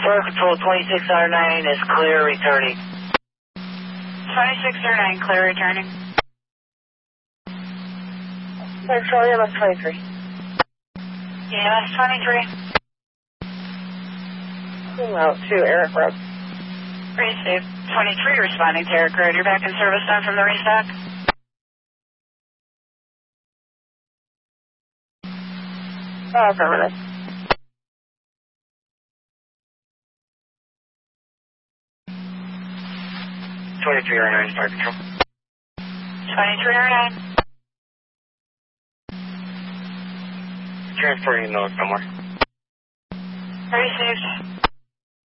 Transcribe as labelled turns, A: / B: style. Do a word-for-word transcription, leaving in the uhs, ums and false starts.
A: Fire Control twenty-six oh nine is clear returning.
B: twenty-six oh nine, clear returning.
C: Control, E M S twenty-three.
B: E M S twenty-three.
C: Out to Eric Road.
B: Received. twenty-three responding to Eric Road. You're back in service time from the restock.
C: Oh, affirmative.
A: twenty-three oh nine, Fire Control.
B: twenty-three oh nine.
A: Transporting those somewhere.
B: Received.